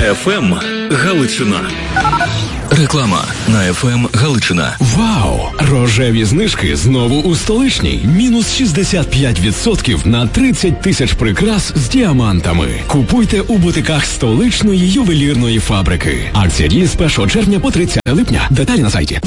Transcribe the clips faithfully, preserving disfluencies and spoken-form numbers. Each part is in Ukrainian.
еф ем Галичина. Реклама на еф ем Галичина. Вау! Рожеві знижки знову у Столичній. Мінус шістдесят п'ять відсотків на тридцять тисяч прикрас з діамантами. Купуйте у бутиках Столичної ювелірної фабрики. Акція діє з першого червня по тридцяте липня. Деталі на сайті.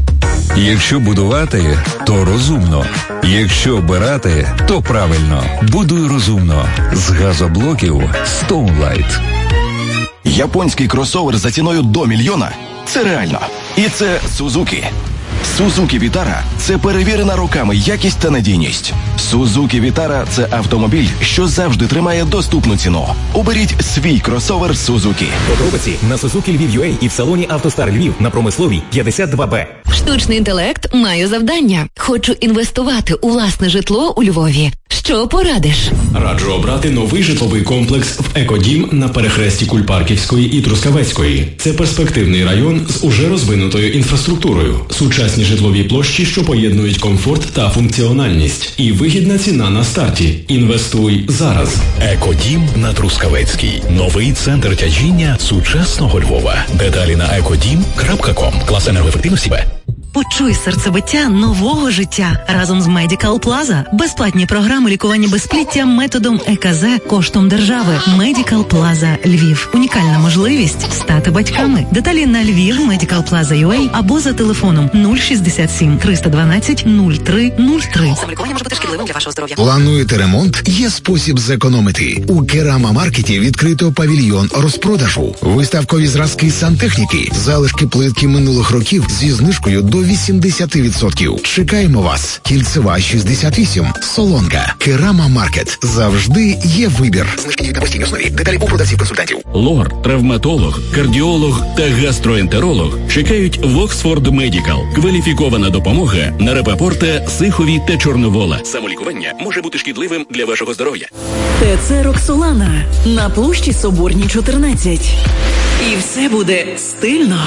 Якщо будувати, то розумно. Якщо обирати, то правильно. Будуй розумно. З газоблоків Stoneline. Японський кросовер за ціною до мільйона – це реально. І це Suzuki. Suzuki Vitara – це перевірена роками якість та надійність. Suzuki Vitara – це автомобіль, що завжди тримає доступну ціну. Оберіть свій кросовер Suzuki. Подробиці на Suzuki Lviv.ua і в салоні «Автостар Львів» на Промисловій п'ятдесят два Б. Штучний інтелект має завдання. Хочу інвестувати у власне житло у Львові. Що порадиш? Раджу обрати новий житловий комплекс в Екодім на перехресті Кульпарківської і Трускавецької. Це перспективний район з уже розвинутою інфраструктурою, сучасні житлові площі, що поєднують комфорт та функціональність, і вигідна ціна на старті. Інвестуй зараз. Екодім на Трускавецькій. Новий центр тяжіння сучасного Львова. Деталі на екодім крапка ком. Клас енергоефективності Б. Почуй серцебиття нового життя разом з Medical Plaza. Безплатні програми лікування безпліття методом е ка зет коштом держави. Medical Plaza Львів. Унікальна можливість стати батьками. Деталі на Львів Medical Plaza точка ю а або за телефоном нуль шістдесят сім триста дванадцять нуль три нуль три. Самолікування може бути шкідливим для вашого здоров'я. Плануєте ремонт? Є спосіб зекономити. У Керама Маркеті відкрито павільйон розпродажу. Виставкові зразки сантехніки, залишки плитки минулих років зі знижкою до вісімдесят відсотків. Чекаємо вас. Кільцева шістдесят вісім. Солонка. Керама Маркет. Завжди є вибір. Знижки діють на постійній основі. Деталі у продавців-консультантів. Лор, травматолог, кардіолог та гастроентеролог чекають в Оксфорд Медікал. Кваліфікована допомога на Рапапорта, Сихові та Чорновола. Самолікування може бути шкідливим для вашого здоров'я. ТЦ «Роксолана» на площі Соборній, чотирнадцять. І все буде стильно.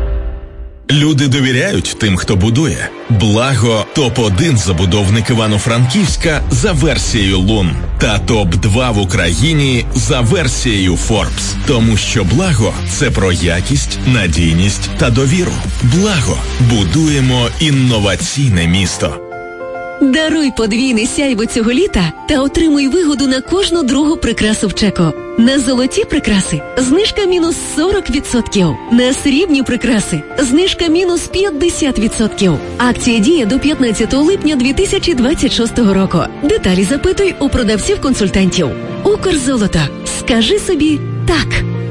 Люди довіряють тим, хто будує. Благо, топ один забудовник Івано-Франківська за версією Лун. Та топ два в Україні за версією Форбс. Тому що Благо – це про якість, надійність та довіру. Благо. Будуємо інноваційне місто. Даруй подвійне сяйво цього літа та отримуй вигоду на кожну другу прикрасу в Чеко. На золоті прикраси знижка мінус сорок відсотків. На срібні прикраси знижка мінус п'ятдесят відсотків. Акція діє до п'ятнадцятого липня дві тисячі двадцять шостого року. Деталі запитуй у продавців-консультантів. Укрзолото. Скажи собі так.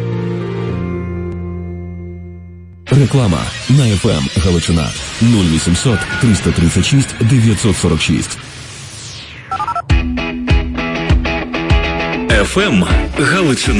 Реклама на еф ем Галичина. нуль вісімсот триста тридцять шість дев'ятсот сорок шість. еф ем Галичина.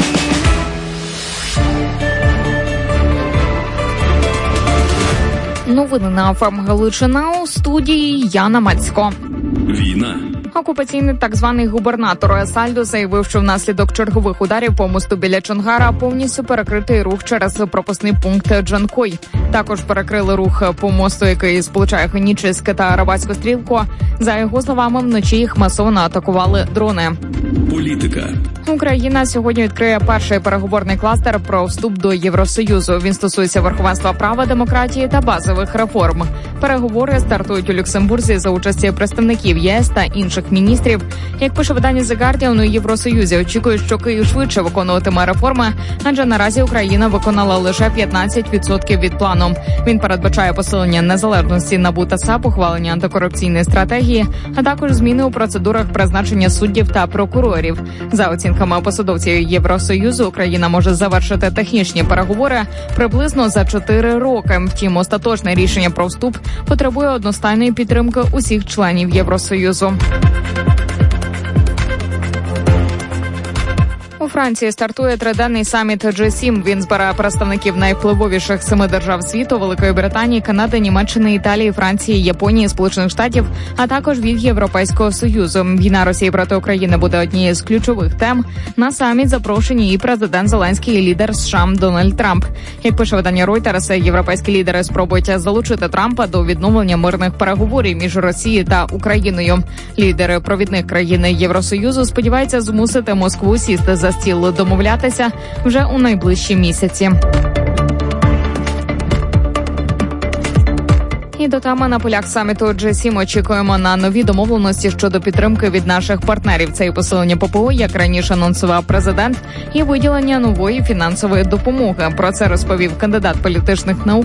Новини на еф ем Галичина, у студії Яна Мацько. Війна. Окупаційний так званий губернатор Есальдо заявив, що внаслідок чергових ударів по мосту біля Чонгара повністю перекритий рух через пропускний пункт Джанкой. Також перекрили рух по мосту, який сполучає Хенічеськ та Арабатську стрілку. За його словами, вночі їх масово атакували дрони. Політика. Україна сьогодні відкриє перший переговорний кластер про вступ до Євросоюзу. Він стосується верховенства права, демократії та базових реформ. Переговори стартують у Люксембурзі за участі представників ЄС та інших міністрів. Як пише видання The Guardian, у Євросоюзі очікують, що Київ швидше виконуватиме реформи, адже наразі Україна виконала лише п'ятнадцять відсотків від плану. Він передбачає посилення незалежності НАБУ та САП, ухвалення антикорупційної стратегії, а також зміни у процедурах призначення суддів та прокурорів. За оцінками посадовців Євросоюзу, Україна може завершити технічні переговори приблизно за чотири роки. Втім, остаточне рішення про вступ потребує одностайної підтримки усіх членів Євросоюзу. У Франції стартує триденний саміт джі сім. Він збирає представників найвпливовіших семи держав світу – Великої Британії, Канади, Німеччини, Італії, Франції, Японії, Сполучених Штатів, а також від Європейського Союзу. Війна Росії проти України буде однією з ключових тем. На саміт запрошені і президент Зеленський, і лідер США Дональд Трамп. Як пише видання Reuters, європейські лідери спробують залучити Трампа до відновлення мирних переговорів між Росією та Україною. Лідери провідних країн Євросоюзу сподіваються змусити Москву сісти за за стіл домовлятися вже у найближчі місяці. І до теми на полях саміту джі сім очікуємо на нові домовленості щодо підтримки від наших партнерів. Це і посилення ППО, як раніше анонсував президент, і виділення нової фінансової допомоги. Про це розповів кандидат політичних наук